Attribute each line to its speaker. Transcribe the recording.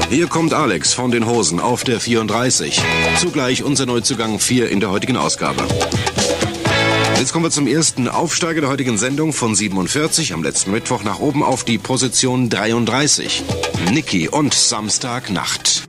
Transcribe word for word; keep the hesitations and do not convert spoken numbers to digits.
Speaker 1: Hier kommt Alex von den Hosen auf der vierunddreißig. Zugleich unser Neuzugang vier in der heutigen Ausgabe. Jetzt kommen wir zum ersten Aufsteiger der heutigen Sendung von siebenundvierzig am letzten Mittwoch nach oben auf die Position dreiunddreißig. Niki und Samstagnacht.